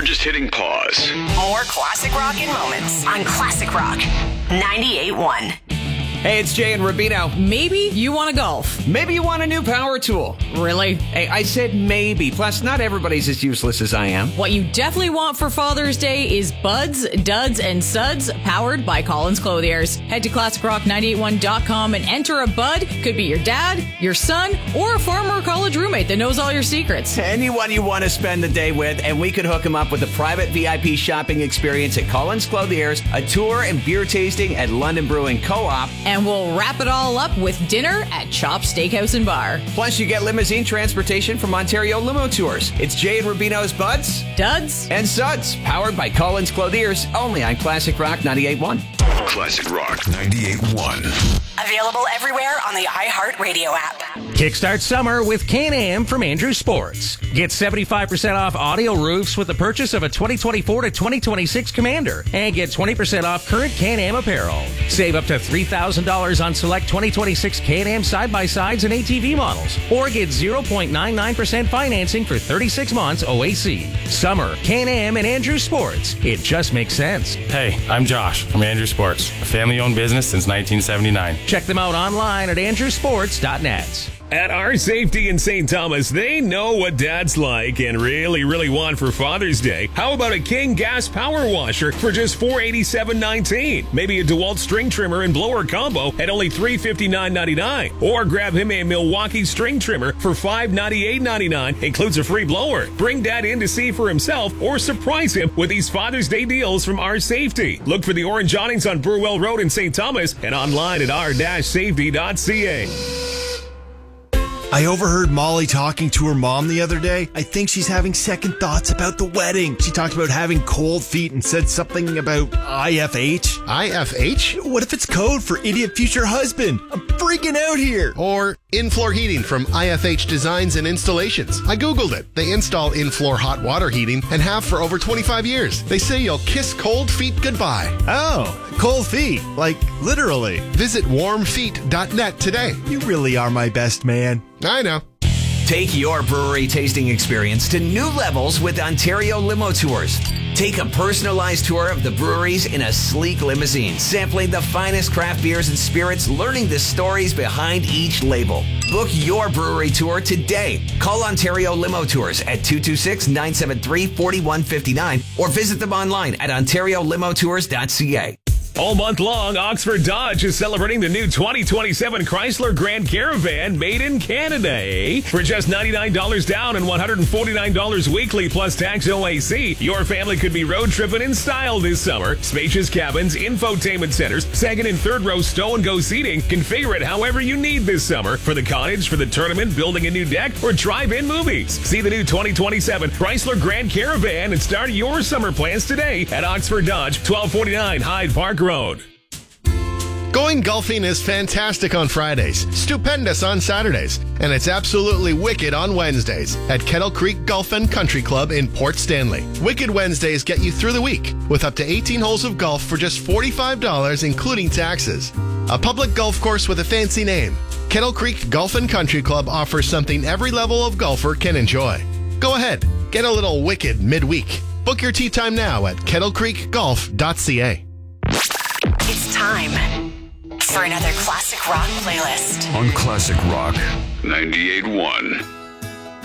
or just hitting pause. More classic rock in moments on Classic Rock 98.1. Hey, it's Jay and Rubino. Maybe you want to golf. Maybe you want a new power tool. Really? Hey, I said maybe. Plus, not everybody's as useless as I am. What you definitely want for Father's Day is Buds, Duds, and Suds, powered by Collins Clothiers. Head to ClassicRock981.com and enter a bud. Could be your dad, your son, or a former college roommate that knows all your secrets. Anyone you want to spend the day with, and we could hook them up with a private VIP shopping experience at Collins Clothiers, a tour and beer tasting at London Brewing Co-op, and we'll wrap it all up with dinner at Chop Steakhouse and Bar. Plus, you get limousine transportation from Ontario Limo Tours. It's Jay and Rubino's Buds, Duds, and Suds, powered by Collins Clothiers, only on Classic Rock 98.1. Classic Rock 98.1. Available everywhere on the iHeartRadio app. Kickstart summer with Can-Am from Andrew Sports. Get 75% off audio roofs with the purchase of a 2024 to 2026 Commander. And get 20% off current Can-Am apparel. Save up to $3,000 on select 2026 Can-Am side-by-sides and ATV models. Or get 0.99% financing for 36 months OAC. Summer, Can-Am, and Andrew Sports. It just makes sense. Hey, I'm Josh from Andrew Sports, a family-owned business since 1979. Check them out online at andrewsports.net. At Our Safety in St. Thomas, they know what dads like and really want for Father's Day. How about a King gas power washer for just $487.19? Maybe a DeWalt string trimmer and blower combo at only $359.99. Or grab him a Milwaukee string trimmer for $598.99. Includes a free blower. Bring dad in to see for himself or surprise him with these Father's Day deals from Our Safety. Look for the orange awnings on Burwell Road in St. Thomas and online at r-safety.ca. I overheard Molly talking to her mom the other day. I think she's having second thoughts about the wedding. She talked about having cold feet and said something about IFH. IFH? What if it's code for idiot future husband? I'm freaking out here. Or in-floor heating from IFH Designs and Installations. I Googled it. They install in-floor hot water heating and have for over 25 years. They say you'll kiss cold feet goodbye. Oh, cold feet. Like, literally. Visit warmfeet.net today. You really are my best man. I know. Take your brewery tasting experience to new levels with Ontario Limo Tours. Take a personalized tour of the breweries in a sleek limousine, sampling the finest craft beers and spirits, learning the stories behind each label. Book your brewery tour today. Call Ontario Limo Tours at 226-973-4159 or visit them online at ontariolimotours.ca. All month long, Oxford Dodge is celebrating the new 2027 Chrysler Grand Caravan made in Canada, eh? For just $99 down and $149 weekly plus tax OAC, your family could be road tripping in style this summer. Spacious cabins, infotainment centers, second and third row stow and go seating. Configure it however you need this summer for the cottage, for the tournament, building a new deck, or drive-in movies. See the new 2027 Chrysler Grand Caravan and start your summer plans today at Oxford Dodge, 1249 Hyde Park Road. Going golfing is fantastic on Fridays, stupendous on Saturdays, and it's absolutely wicked on Wednesdays at Kettle Creek Golf and Country Club in Port Stanley. Wicked Wednesdays get you through the week with up to 18 holes of golf for just $45, including taxes. A public golf course with a fancy name. Kettle Creek Golf and Country Club offers something every level of golfer can enjoy. Go ahead, get a little wicked midweek. Book your tee time now at kettlecreekgolf.ca. It's time for another Classic Rock playlist On Classic Rock 98.1.